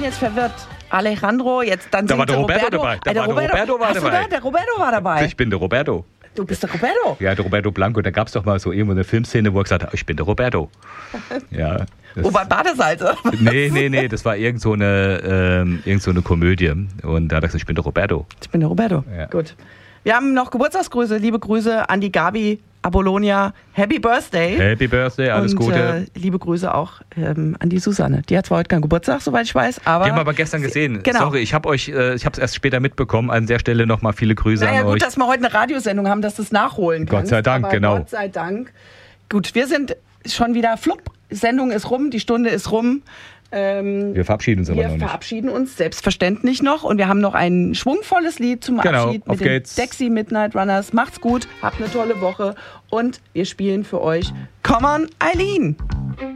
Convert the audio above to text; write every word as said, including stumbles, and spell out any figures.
bin jetzt verwirrt. Alejandro, jetzt dann Da war der Roberto, Roberto dabei. Da äh, der war der Roberto war Ach so, dabei. da, der Roberto war dabei. Ich bin der Roberto. Du bist der Roberto? Ja, der Roberto Blanco. Da gab es doch mal so irgendwo eine Filmszene, wo er gesagt hat, ich bin der Roberto. Ja. Das, Robert Badesalze. nee, nee, nee, das war irgend so eine, ähm, irgend so eine Komödie. Und da hat er gesagt, ich bin der Roberto. Ich bin der Roberto. Ja. Gut. Wir haben noch Geburtstagsgrüße. Liebe Grüße an die Gabi Apollonia. Happy Birthday. Happy Birthday, alles Und, Gute. Äh, liebe Grüße auch ähm, an die Susanne. Die hat zwar heute keinen Geburtstag, soweit ich weiß, aber... Die haben wir aber gestern gesehen. Genau. Sorry, ich habe euch, äh, ich habe es erst später mitbekommen. An der Stelle nochmal viele Grüße Naja an gut, euch. dass wir heute eine Radiosendung haben, dass du es nachholen kannst. Gott sei Dank, aber genau. Gott sei Dank. Gut, wir sind schon wieder flupp. Sendung ist rum, die Stunde ist rum. Ähm, Wir verabschieden uns aber wir noch nicht. verabschieden uns selbstverständlich noch und wir haben noch ein schwungvolles Lied zum Genau, Abschied auf mit den geht's. Dexy Midnight Runners. Macht's gut, habt eine tolle Woche und wir spielen für euch Come on, Eileen.